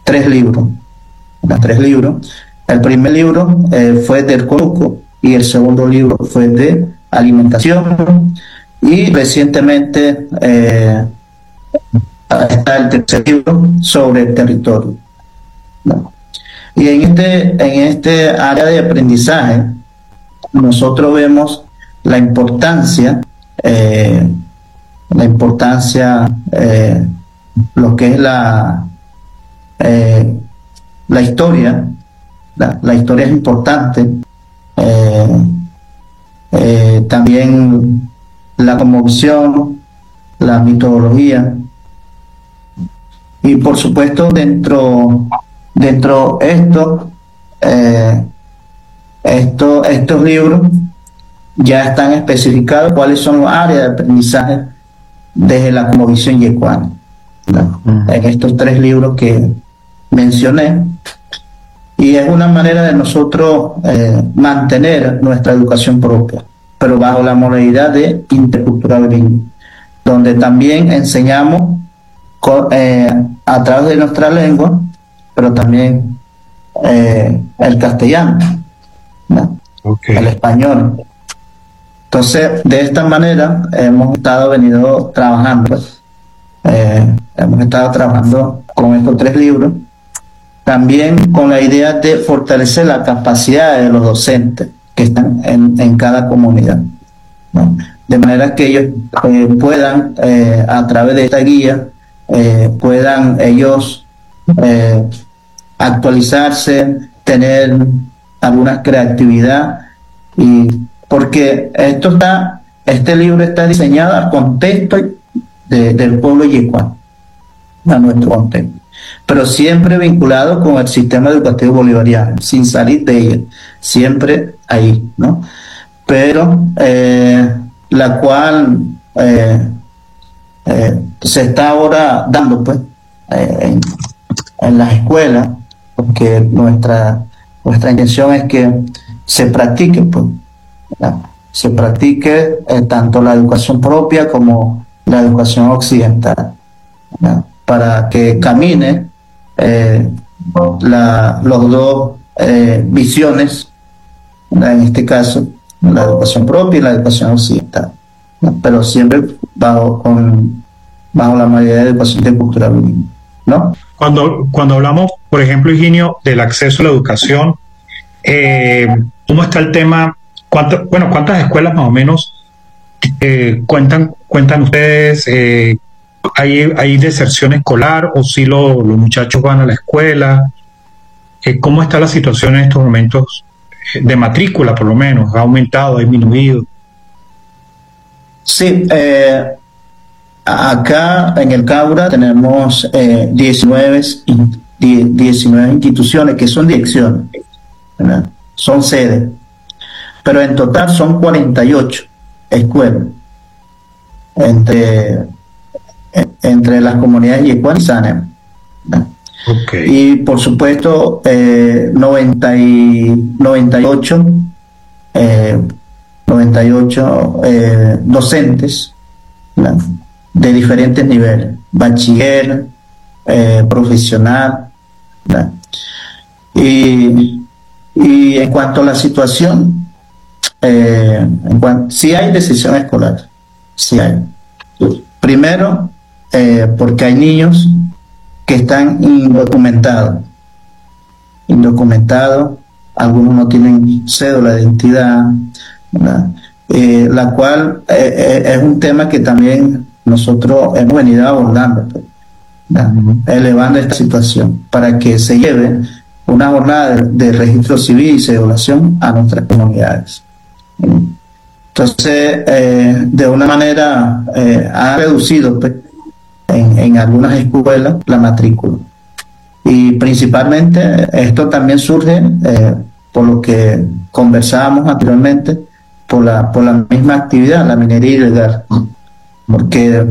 tres libros. Tres libros. El primer libro fue del Conuco y el segundo libro fue de alimentación. Y recientemente está el tercer libro sobre el territorio, ¿no? Y en este área de aprendizaje, nosotros vemos la importancia, lo que es la historia. La historia es importante, también la cosmovisión, la mitología, y por supuesto dentro estos libros ya están especificados cuáles son las áreas de aprendizaje desde la cosmovisión yecuana, ¿no? En estos tres libros que mencioné. Y es una manera de nosotros mantener nuestra educación propia, pero bajo la modalidad de intercultural bilingüe, donde también enseñamos a través de nuestra lengua, pero también el castellano, ¿no? Okay. El español. Entonces, de esta manera hemos venido trabajando con estos tres libros, también con la idea de fortalecer la capacidad de los docentes que están en cada comunidad, ¿no? De manera que ellos puedan, a través de esta guía, puedan ellos actualizarse, tener alguna creatividad, y porque este libro está diseñado al contexto del pueblo yecuano, a nuestro contexto, pero siempre vinculado con el sistema educativo bolivariano, sin salir de ella, siempre ahí, ¿no? Pero la cual se está ahora dando, pues, en las escuelas, porque nuestra intención es que se practique, pues, ¿no? Se practique tanto la educación propia como la educación occidental, ¿no? Para que camine los dos visiones, ¿no? En este caso la educación propia y la educación occidental, ¿no? Pero siempre bajo la modalidad de educación de cultura bilingüe, ¿no? Cuando hablamos, por ejemplo, Higinio, del acceso a la educación, ¿cómo está el tema? ¿Cuántas escuelas más o menos cuentan ustedes? ¿Hay deserción escolar o si los muchachos van a la escuela? ¿Cómo está la situación en estos momentos de matrícula, por lo menos? ¿Ha aumentado, ha disminuido? Sí, acá en el Caura tenemos 19 instituciones que son direcciones, ¿verdad? Son sedes, pero en total son 48 escuelas entre las comunidades yecuana y Sanem, ¿no? Okay. Y por supuesto 98 docentes, ¿no? De diferentes niveles, bachiller, profesional, ¿no? Y en cuanto a la situación, sí hay decisión escolar, sí hay. Primero, porque hay niños que están indocumentados, algunos no tienen cédula de identidad, ¿verdad? La cual es un tema que también nosotros hemos venido abordando, ¿verdad? Elevando esta situación para que se lleve una jornada de registro civil y cedulación a nuestras comunidades. Entonces, de una manera ha reducido, pues, en algunas escuelas la matrícula, y principalmente esto también surge por lo que conversábamos anteriormente, por la misma actividad, la minería ilegal, porque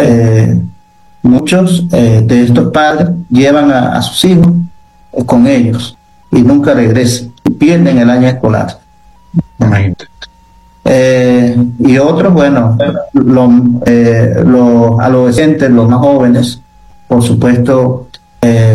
muchos de estos padres llevan a sus hijos con ellos y nunca regresan, y pierden el año escolar. Y otros, bueno, los adolescentes, los más jóvenes, por supuesto,